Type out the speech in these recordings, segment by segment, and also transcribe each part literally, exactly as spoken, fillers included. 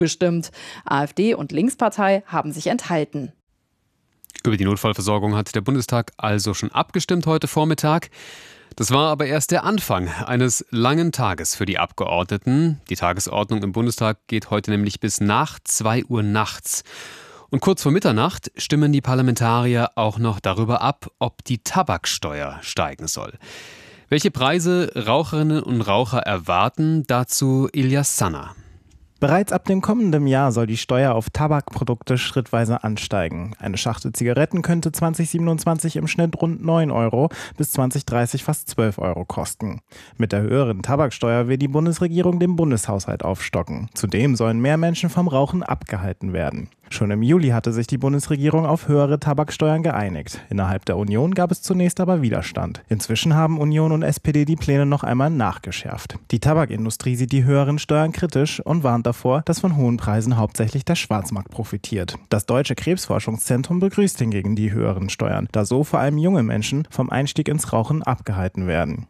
Bestimmt. AfD und Linkspartei haben sich enthalten. Über die Notfallversorgung hat der Bundestag also schon abgestimmt heute Vormittag. Das war aber erst der Anfang eines langen Tages für die Abgeordneten. Die Tagesordnung im Bundestag geht heute nämlich bis nach zwei Uhr nachts. Und kurz vor Mitternacht stimmen die Parlamentarier auch noch darüber ab, ob die Tabaksteuer steigen soll. Welche Preise Raucherinnen und Raucher erwarten, dazu Ilyas Sanna. Bereits ab dem kommenden Jahr soll die Steuer auf Tabakprodukte schrittweise ansteigen. Eine Schachtel Zigaretten könnte zwanzig siebenundzwanzig im Schnitt rund neun Euro, bis zwanzig dreißig fast zwölf Euro kosten. Mit der höheren Tabaksteuer will die Bundesregierung den Bundeshaushalt aufstocken. Zudem sollen mehr Menschen vom Rauchen abgehalten werden. Schon im Juli hatte sich die Bundesregierung auf höhere Tabaksteuern geeinigt. Innerhalb der Union gab es zunächst aber Widerstand. Inzwischen haben Union und S P D die Pläne noch einmal nachgeschärft. Die Tabakindustrie sieht die höheren Steuern kritisch und warnt davor, dass von hohen Preisen hauptsächlich der Schwarzmarkt profitiert. Das Deutsche Krebsforschungszentrum begrüßt hingegen die höheren Steuern, da so vor allem junge Menschen vom Einstieg ins Rauchen abgehalten werden.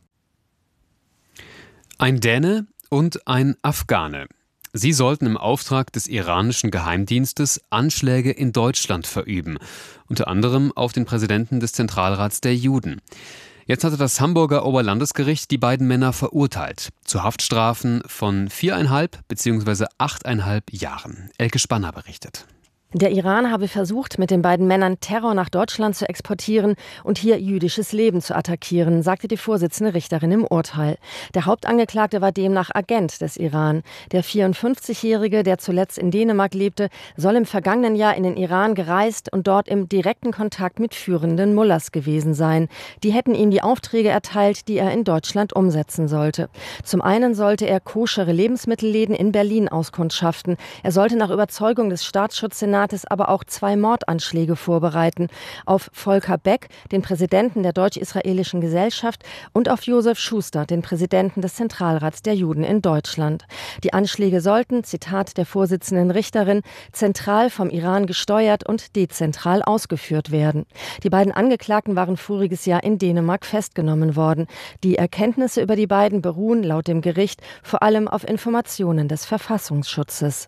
Ein Däne und ein Afghane. Sie sollten im Auftrag des iranischen Geheimdienstes Anschläge in Deutschland verüben, unter anderem auf den Präsidenten des Zentralrats der Juden. Jetzt hatte das Hamburger Oberlandesgericht die beiden Männer verurteilt zu Haftstrafen von viereinhalb bzw. achteinhalb Jahren. Elke Spanner berichtet. Der Iran habe versucht, mit den beiden Männern Terror nach Deutschland zu exportieren und hier jüdisches Leben zu attackieren, sagte die Vorsitzende Richterin im Urteil. Der Hauptangeklagte war demnach Agent des Iran. Der vierundfünfzigjährige, der zuletzt in Dänemark lebte, soll im vergangenen Jahr in den Iran gereist und dort im direkten Kontakt mit führenden Mullahs gewesen sein. Die hätten ihm die Aufträge erteilt, die er in Deutschland umsetzen sollte. Zum einen sollte er koschere Lebensmittelläden in Berlin auskundschaften. Er sollte nach Überzeugung des Staatsschutzsenats aber auch zwei Mordanschläge vorbereiten. Auf Volker Beck, den Präsidenten der Deutsch-Israelischen Gesellschaft, und auf Josef Schuster, den Präsidenten des Zentralrats der Juden in Deutschland. Die Anschläge sollten, Zitat der Vorsitzenden Richterin, zentral vom Iran gesteuert und dezentral ausgeführt werden. Die beiden Angeklagten waren voriges Jahr in Dänemark festgenommen worden. Die Erkenntnisse über die beiden beruhen laut dem Gericht vor allem auf Informationen des Verfassungsschutzes.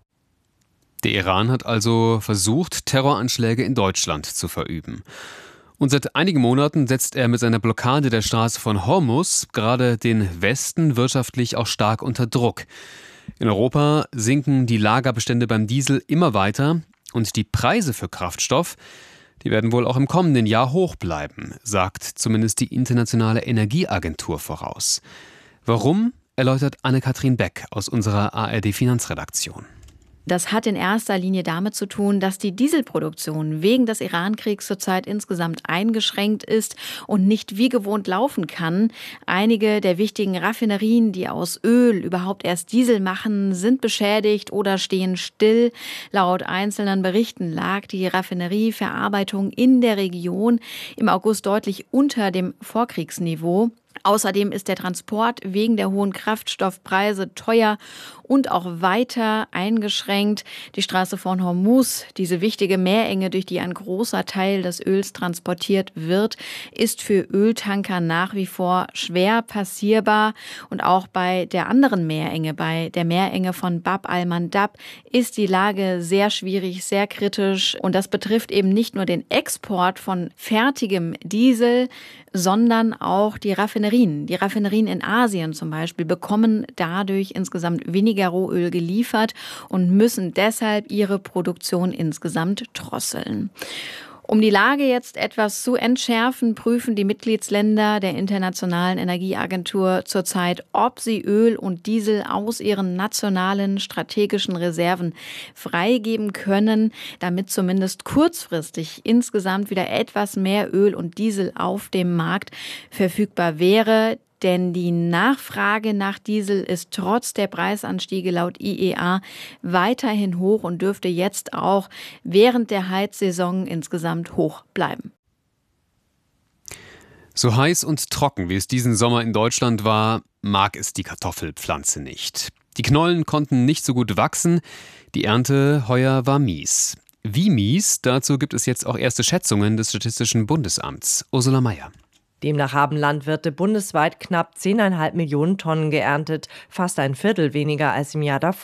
Der Iran hat also versucht, Terroranschläge in Deutschland zu verüben. Und seit einigen Monaten setzt er mit seiner Blockade der Straße von Hormuz gerade den Westen wirtschaftlich auch stark unter Druck. In Europa sinken die Lagerbestände beim Diesel immer weiter und die Preise für Kraftstoff, die werden wohl auch im kommenden Jahr hoch bleiben, sagt zumindest die Internationale Energieagentur voraus. Warum, erläutert Anne-Kathrin Beck aus unserer A R D-Finanzredaktion. Das hat in erster Linie damit zu tun, dass die Dieselproduktion wegen des Iran-Kriegs zurzeit insgesamt eingeschränkt ist und nicht wie gewohnt laufen kann. Einige der wichtigen Raffinerien, die aus Öl überhaupt erst Diesel machen, sind beschädigt oder stehen still. Laut einzelnen Berichten lag die Raffinerieverarbeitung in der Region im August deutlich unter dem Vorkriegsniveau. Außerdem ist der Transport wegen der hohen Kraftstoffpreise teuer und auch weiter eingeschränkt. Die Straße von Hormuz, diese wichtige Meerenge, durch die ein großer Teil des Öls transportiert wird, ist für Öltanker nach wie vor schwer passierbar. Und auch bei der anderen Meerenge, bei der Meerenge von Bab al-Mandab, ist die Lage sehr schwierig, sehr kritisch. Und das betrifft eben nicht nur den Export von fertigem Diesel, sondern auch die Raffinerien. Die Raffinerien in Asien zum Beispiel bekommen dadurch insgesamt weniger Rohöl geliefert und müssen deshalb ihre Produktion insgesamt drosseln. Um die Lage jetzt etwas zu entschärfen, prüfen die Mitgliedsländer der Internationalen Energieagentur zurzeit, ob sie Öl und Diesel aus ihren nationalen strategischen Reserven freigeben können, damit zumindest kurzfristig insgesamt wieder etwas mehr Öl und Diesel auf dem Markt verfügbar wäre. Denn die Nachfrage nach Diesel ist trotz der Preisanstiege laut I E A weiterhin hoch und dürfte jetzt auch während der Heizsaison insgesamt hoch bleiben. So heiß und trocken, wie es diesen Sommer in Deutschland war, mag es die Kartoffelpflanze nicht. Die Knollen konnten nicht so gut wachsen, die Ernte heuer war mies. Wie mies? Dazu gibt es jetzt auch erste Schätzungen des Statistischen Bundesamts. Ursula Mayer. Demnach haben Landwirte bundesweit knapp zehn Komma fünf Millionen Tonnen geerntet, fast ein Viertel weniger als im Jahr davor.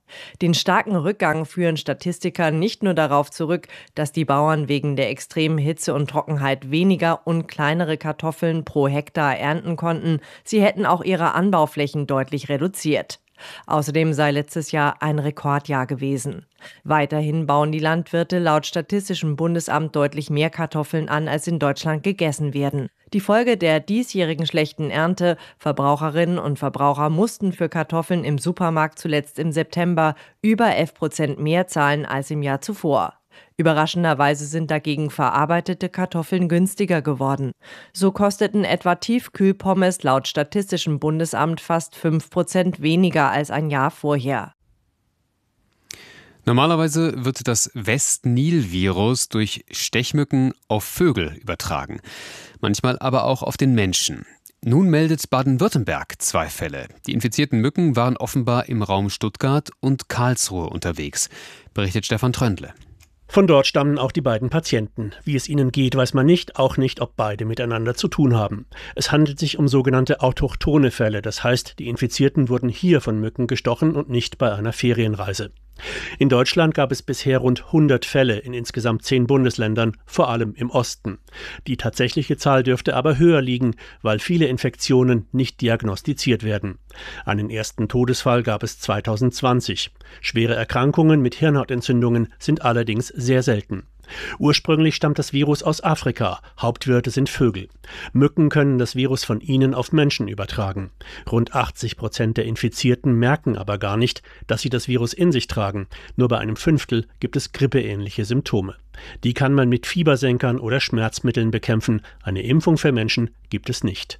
Den starken Rückgang führen Statistiker nicht nur darauf zurück, dass die Bauern wegen der extremen Hitze und Trockenheit weniger und kleinere Kartoffeln pro Hektar ernten konnten, sie hätten auch ihre Anbauflächen deutlich reduziert. Außerdem sei letztes Jahr ein Rekordjahr gewesen. Weiterhin bauen die Landwirte laut Statistischem Bundesamt deutlich mehr Kartoffeln an, als in Deutschland gegessen werden. Die Folge der diesjährigen schlechten Ernte: Verbraucherinnen und Verbraucher mussten für Kartoffeln im Supermarkt zuletzt im September über elf Prozent mehr zahlen als im Jahr zuvor. Überraschenderweise sind dagegen verarbeitete Kartoffeln günstiger geworden. So kosteten etwa Tiefkühlpommes laut Statistischem Bundesamt fast fünf Prozent weniger als ein Jahr vorher. Normalerweise wird das West-Nil-Virus durch Stechmücken auf Vögel übertragen, manchmal aber auch auf den Menschen. Nun meldet Baden-Württemberg zwei Fälle. Die infizierten Mücken waren offenbar im Raum Stuttgart und Karlsruhe unterwegs, berichtet Stefan Tröndle. Von dort stammen auch die beiden Patienten. Wie es ihnen geht, weiß man nicht, auch nicht, ob beide miteinander zu tun haben. Es handelt sich um sogenannte autochthone Fälle, das heißt, die Infizierten wurden hier von Mücken gestochen und nicht bei einer Ferienreise. In Deutschland gab es bisher rund hundert Fälle in insgesamt zehn Bundesländern, vor allem im Osten. Die tatsächliche Zahl dürfte aber höher liegen, weil viele Infektionen nicht diagnostiziert werden. Einen ersten Todesfall gab es zweitausendzwanzig. Schwere Erkrankungen mit Hirnhautentzündungen sind allerdings sehr selten. Ursprünglich stammt das Virus aus Afrika. Hauptwirte sind Vögel. Mücken können das Virus von ihnen auf Menschen übertragen. Rund achtzig Prozent der Infizierten merken aber gar nicht, dass sie das Virus in sich tragen. Nur bei einem Fünftel gibt es grippeähnliche Symptome. Die kann man mit Fiebersenkern oder Schmerzmitteln bekämpfen. Eine Impfung für Menschen gibt es nicht.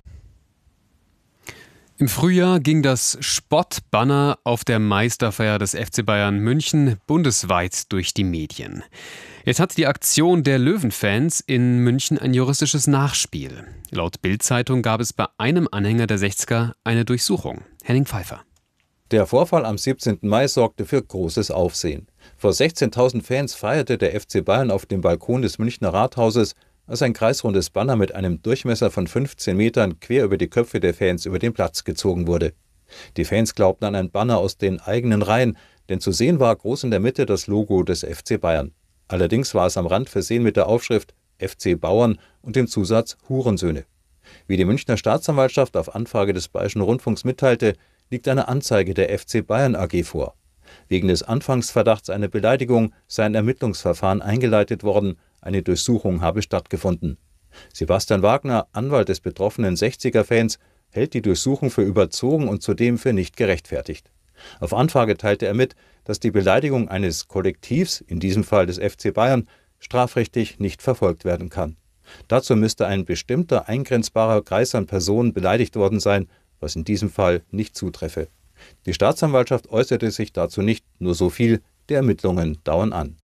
Im Frühjahr ging das Spottbanner auf der Meisterfeier des F C Bayern München bundesweit durch die Medien. Jetzt hat die Aktion der Löwenfans in München ein juristisches Nachspiel. Laut Bild-Zeitung gab es bei einem Anhänger der sechziger eine Durchsuchung. Henning Pfeiffer. Der Vorfall am siebzehnten Mai sorgte für großes Aufsehen. Vor sechzehntausend Fans feierte der F C Bayern auf dem Balkon des Münchner Rathauses, als ein kreisrundes Banner mit einem Durchmesser von fünfzehn Metern quer über die Köpfe der Fans über den Platz gezogen wurde. Die Fans glaubten an ein Banner aus den eigenen Reihen, denn zu sehen war groß in der Mitte das Logo des F C Bayern. Allerdings war es am Rand versehen mit der Aufschrift F C Bauern und dem Zusatz Hurensöhne. Wie die Münchner Staatsanwaltschaft auf Anfrage des Bayerischen Rundfunks mitteilte, liegt eine Anzeige der F C Bayern A G vor. Wegen des Anfangsverdachts einer Beleidigung sei ein Ermittlungsverfahren eingeleitet worden, eine Durchsuchung habe stattgefunden. Sebastian Wagner, Anwalt des betroffenen sechziger-Fans, hält die Durchsuchung für überzogen und zudem für nicht gerechtfertigt. Auf Anfrage teilte er mit, dass die Beleidigung eines Kollektivs, in diesem Fall des F C Bayern, strafrechtlich nicht verfolgt werden kann. Dazu müsste ein bestimmter eingrenzbarer Kreis an Personen beleidigt worden sein, was in diesem Fall nicht zutreffe. Die Staatsanwaltschaft äußerte sich dazu nicht, nur so viel, die Ermittlungen dauern an.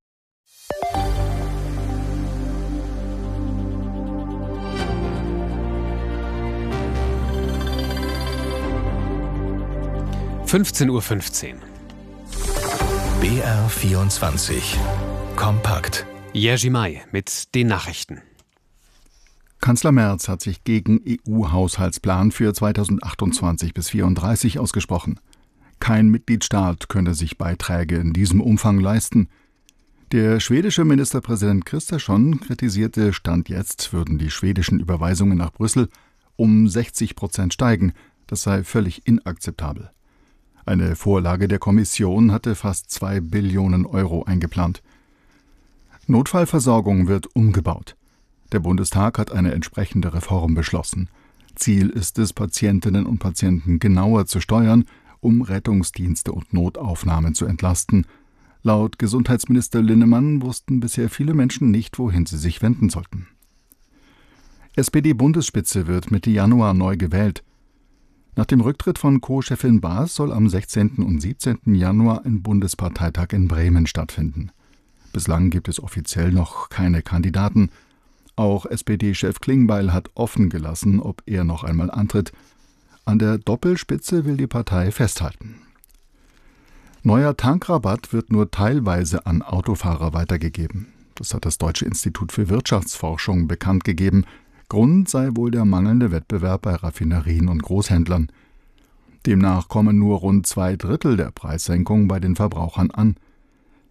fünfzehn Uhr fünfzehn. B R vierundzwanzig. Kompakt. Jerzy May mit den Nachrichten. Kanzler Merz hat sich gegen E U-Haushaltsplan für zweitausendachtundzwanzig bis vierunddreißig ausgesprochen. Kein Mitgliedstaat könne sich Beiträge in diesem Umfang leisten. Der schwedische Ministerpräsident Kristersson kritisierte, Stand jetzt würden die schwedischen Überweisungen nach Brüssel um sechzig Prozent steigen. Das sei völlig inakzeptabel. Eine Vorlage der Kommission hatte fast zwei Billionen Euro eingeplant. Notfallversorgung wird umgebaut. Der Bundestag hat eine entsprechende Reform beschlossen. Ziel ist es, Patientinnen und Patienten genauer zu steuern, um Rettungsdienste und Notaufnahmen zu entlasten. Laut Gesundheitsminister Linnemann wussten bisher viele Menschen nicht, wohin sie sich wenden sollten. S P D-Bundesspitze wird Mitte Januar neu gewählt. Nach dem Rücktritt von Co-Chefin Baas soll am sechzehnten und siebzehnten Januar ein Bundesparteitag in Bremen stattfinden. Bislang gibt es offiziell noch keine Kandidaten. Auch S P D-Chef Klingbeil hat offen gelassen, ob er noch einmal antritt. An der Doppelspitze will die Partei festhalten. Neuer Tankrabatt wird nur teilweise an Autofahrer weitergegeben. Das hat das Deutsche Institut für Wirtschaftsforschung bekannt gegeben. Grund sei wohl der mangelnde Wettbewerb bei Raffinerien und Großhändlern. Demnach kommen nur rund zwei Drittel der Preissenkung bei den Verbrauchern an.